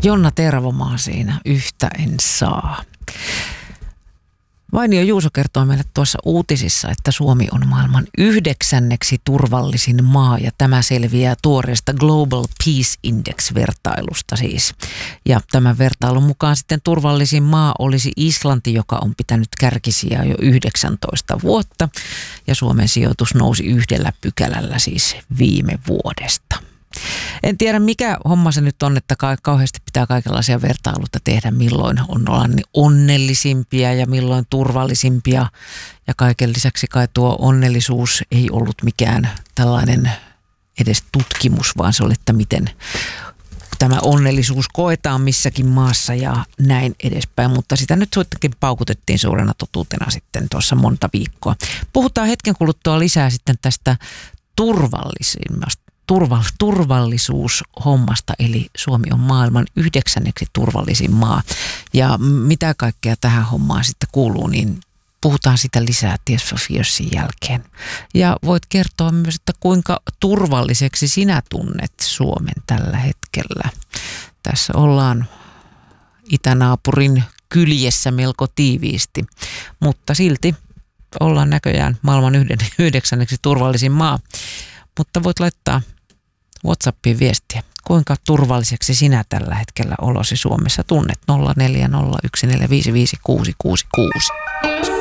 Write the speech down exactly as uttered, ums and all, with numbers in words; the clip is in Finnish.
Jonna Tervomaa siinä, yhtä en saa. Vainio Juuso kertoo meille tuossa uutisissa, että Suomi on maailman yhdeksänneksi turvallisin maa ja tämä selviää tuoreesta Global Peace Index-vertailusta siis. Ja tämän vertailun mukaan sitten turvallisin maa olisi Islanti, joka on pitänyt kärkisijaa jo yhdeksäntoista vuotta ja Suomen sijoitus nousi yhdellä pykälällä siis viime vuodesta. En tiedä mikä homma se nyt on, että kauheasti pitää kaikenlaisia vertailuita tehdä, milloin on olla onnellisimpia ja milloin turvallisimpia. Ja kaiken lisäksi kai tuo onnellisuus ei ollut mikään tällainen edes tutkimus, vaan se oli, että miten tämä onnellisuus koetaan missäkin maassa ja näin edespäin. Mutta sitä nyt suittenkin paukutettiin suurena totuutena sitten tuossa monta viikkoa. Puhutaan hetken kuluttua lisää sitten tästä turvallisimmasta. Turval, turvallisuushommasta, eli Suomi on maailman yhdeksänneksi turvallisin maa. Ja mitä kaikkea tähän hommaan sitten kuuluu, niin puhutaan sitä lisää Tears for Fearsin jälkeen. Ja voit kertoa myös, että kuinka turvalliseksi sinä tunnet Suomen tällä hetkellä. Tässä ollaan itänaapurin kyljessä melko tiiviisti, mutta silti ollaan näköjään maailman yhden, yhdeksänneksi turvallisin maa. Mutta voit laittaa WhatsAppiin viestiä, kuinka turvalliseksi sinä tällä hetkellä olosi Suomessa tunnet nolla neljä nolla yksi neljä viisi viisi kuusi kuusi kuusi.